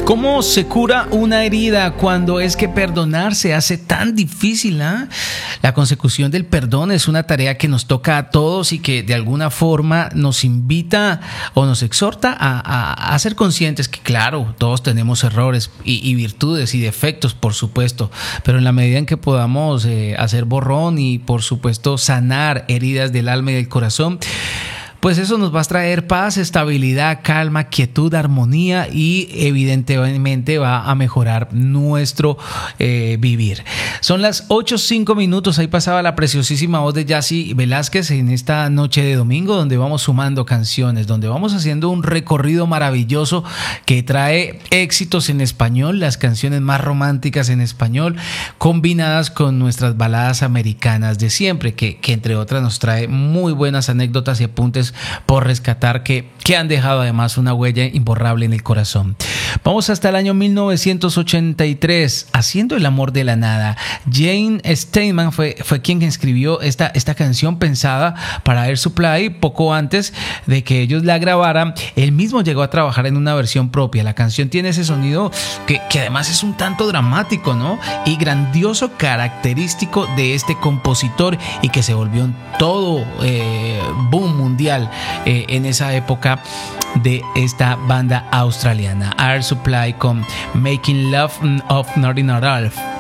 ¿Cómo se cura una herida cuando es que perdonar se hace tan difícil? La consecución del perdón es una tarea que nos toca a todos y que de alguna forma nos invita o nos exhorta a ser conscientes que, claro, todos tenemos errores y virtudes y defectos, por supuesto, pero en la medida en que podamos hacer borrón y, por supuesto, sanar heridas del alma y del corazón, pues eso nos va a traer paz, estabilidad, calma, quietud, armonía y evidentemente va a mejorar nuestro vivir. Son las 8:05. Ahí pasaba la preciosísima voz de Yacy Velázquez en esta noche de domingo, donde vamos sumando canciones, donde vamos haciendo un recorrido maravilloso que trae éxitos en español, las canciones más románticas en español, combinadas con nuestras baladas americanas de siempre, que entre otras nos trae muy buenas anécdotas y apuntes por rescatar que han dejado además una huella imborrable en el corazón. Vamos hasta el año 1983, Haciendo el amor de la nada. Jane Steinman fue quien escribió esta canción pensada para Air Supply poco antes de que ellos la grabaran. Él mismo llegó a trabajar en una versión propia. La canción tiene ese sonido que además es un tanto dramático, ¿no? Y grandioso, característico de este compositor y que se volvió un todo boom mundial en esa época de esta banda australiana. Air Supply con Making Love of Northern Ralph.